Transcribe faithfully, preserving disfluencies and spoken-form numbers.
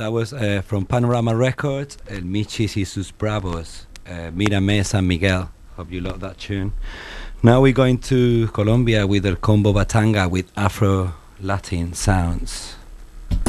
That was uh, from Panorama Records, El Michis y sus Bravos, uh, Mírame San Miguel. Hope you love that tune. Now we're going to Colombia with El Combo Batanga with Afro Latin sounds.